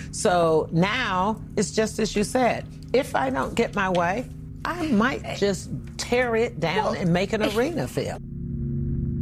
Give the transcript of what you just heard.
So now it's just as you said. If I don't get my way, I might just tear it down and make an arena feel.